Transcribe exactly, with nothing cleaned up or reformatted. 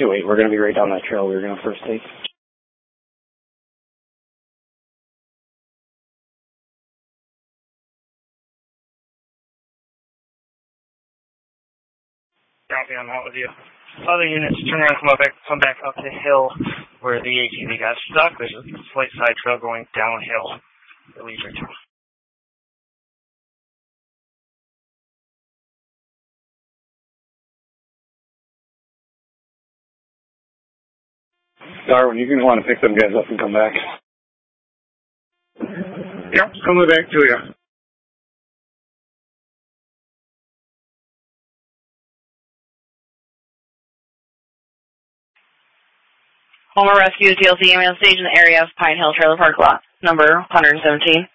two eight. We're going to be right down that trail we were going to first take. Copy on that with you. Other units turn around, come back, come back up the hill where the A T V got stuck. There's a slight side trail going downhill that leads right to it. Darwin, you're going to want to pick them guys up and come back. Yep, coming back to you. Homer Rescue T L C ambulance station in the area of Pine Hill Trailer Park Lot, number one hundred seventeen.